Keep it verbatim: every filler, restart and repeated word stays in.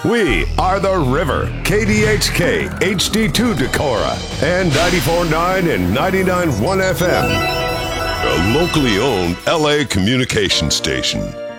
We are the River, K D H K, H D two Decorah, and ninety-four point nine and ninety-nine point one F M. A locally owned L A communication station.